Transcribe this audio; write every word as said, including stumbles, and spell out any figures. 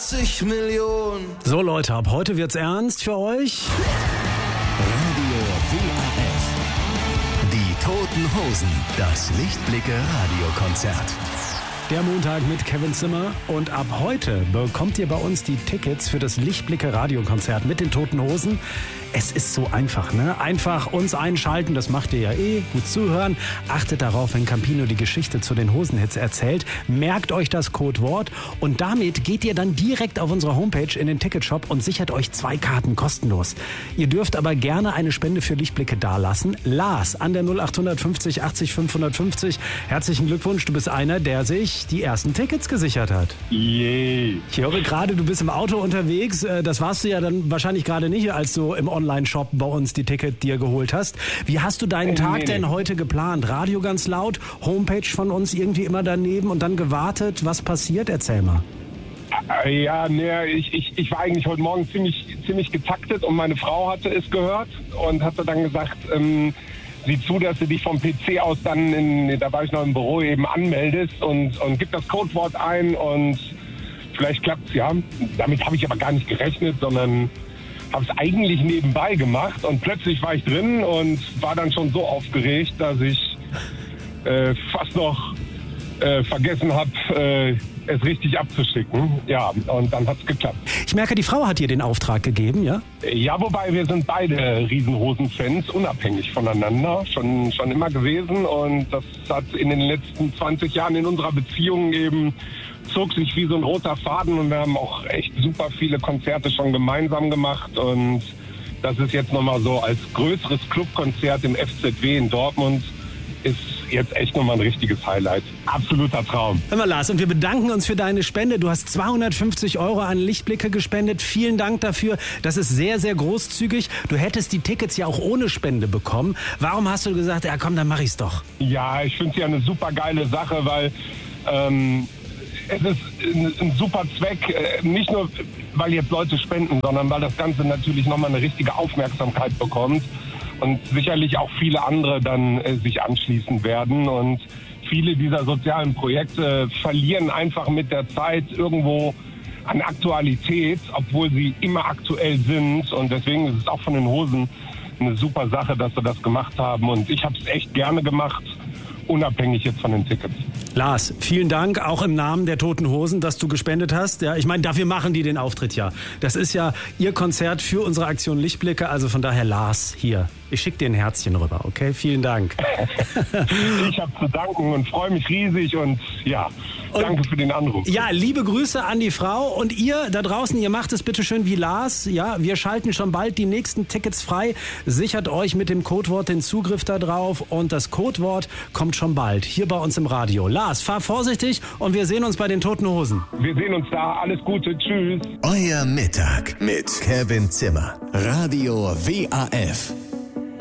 achtzig Millionen. So Leute, ab heute wird's ernst für euch. Radio W A F. Die Toten Hosen. Das Lichtblicke-Radiokonzert. Der Montag mit Kevin Zimmer und ab heute bekommt ihr bei uns die Tickets für das Lichtblicke-Radiokonzert mit den Toten Hosen. Es ist so einfach, ne? Einfach uns einschalten, das macht ihr ja eh, gut zuhören. Achtet darauf, wenn Campino die Geschichte zu den Hosenhits erzählt. Merkt euch das Codewort und damit geht ihr dann direkt auf unsere Homepage in den Ticketshop und sichert euch zwei Karten kostenlos. Ihr dürft aber gerne eine Spende für Lichtblicke dalassen. Lars an der null acht fünfzig achtzig fünfhundertfünfzig. Herzlichen Glückwunsch, du bist einer, der sich die ersten Tickets gesichert hat. Yay. Ich höre gerade, du bist im Auto unterwegs. Das warst du ja dann wahrscheinlich gerade nicht, als du im Online-Shop bei uns die Tickets dir geholt hast. Wie hast du deinen Nee, Tag nee, denn nee. heute geplant? Radio ganz laut, Homepage von uns irgendwie immer daneben und dann gewartet. Was passiert? Erzähl mal. Äh, Ja, ne, ich, ich, ich war eigentlich heute Morgen ziemlich, ziemlich getaktet und meine Frau hatte es gehört und hatte dann gesagt, ähm, sieh zu, dass du dich vom P C aus dann, in, da war ich noch im Büro, eben anmeldest und, und gib das Codewort ein und vielleicht klappt's, ja. Damit habe ich aber gar nicht gerechnet, sondern habe es eigentlich nebenbei gemacht und plötzlich war ich drin und war dann schon so aufgeregt, dass ich äh, fast noch äh, vergessen habe, äh, es richtig abzuschicken. Ja, und dann hat's geklappt. Ich merke, die Frau hat dir den Auftrag gegeben, ja? Ja, wobei wir sind beide Riesenhosen-Fans, unabhängig voneinander, schon, schon immer gewesen. Und das hat in den letzten zwanzig Jahren in unserer Beziehung eben, zog sich wie so ein roter Faden. Und wir haben auch echt super viele Konzerte schon gemeinsam gemacht. Und das ist jetzt nochmal so als größeres Clubkonzert im F Z W in Dortmund, ist jetzt echt nochmal ein richtiges Highlight. Absoluter Traum. Hör mal, Lars, und wir bedanken uns für deine Spende. Du hast zweihundertfünfzig Euro an Lichtblicke gespendet. Vielen Dank dafür. Das ist sehr, sehr großzügig. Du hättest die Tickets ja auch ohne Spende bekommen. Warum hast du gesagt, ja komm, dann mach ich's doch? Ja, ich finde es ja eine super geile Sache, weil ähm, es ist ein, ein super Zweck. Äh, nicht nur, weil jetzt Leute spenden, sondern weil das Ganze natürlich nochmal eine richtige Aufmerksamkeit bekommt. Und sicherlich auch viele andere dann äh, sich anschließen werden. Und viele dieser sozialen Projekte verlieren einfach mit der Zeit irgendwo an Aktualität, obwohl sie immer aktuell sind. Und deswegen ist es auch von den Hosen eine super Sache, dass wir das gemacht haben. Und ich habe es echt gerne gemacht, unabhängig jetzt von den Tickets. Lars, vielen Dank, auch im Namen der Toten Hosen, dass du gespendet hast. Ja, ich meine, dafür machen die den Auftritt ja. Das ist ja ihr Konzert für unsere Aktion Lichtblicke. Also von daher, Lars, hier. Ich schicke dir ein Herzchen rüber, okay? Vielen Dank. Ich habe zu danken und freue mich riesig und ja, danke und, für den Anruf. Ja, liebe Grüße an die Frau und ihr da draußen, ihr macht es bitte schön wie Lars. Ja, wir schalten schon bald die nächsten Tickets frei. Sichert euch mit dem Codewort den Zugriff da drauf und das Codewort kommt schon bald hier bei uns im Radio. Lars, fahr vorsichtig und wir sehen uns bei den Toten Hosen. Wir sehen uns da. Alles Gute. Tschüss. Euer Mittag mit Kevin Zimmer. Radio W A F.